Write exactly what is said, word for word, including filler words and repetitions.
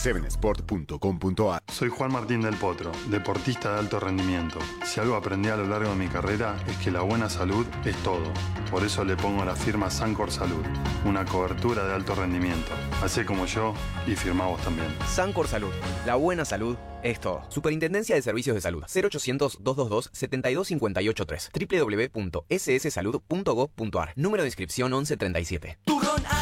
seven sport punto com punto a r. Soy Juan Martín del Potro, deportista de alto rendimiento. Si algo aprendí a lo largo de mi carrera es que la buena salud es todo. Por eso le pongo la firma Sancor Salud, una cobertura de alto rendimiento. Hacé como yo y firmá vos también. Sancor Salud, la buena salud es todo. Superintendencia de Servicios de Salud. cero ochocientos, doscientos veintidós, setenta y dos cincuenta y ocho tres. doble u doble u doble u punto s s salud punto gov punto a r. Número de inscripción once treinta y siete.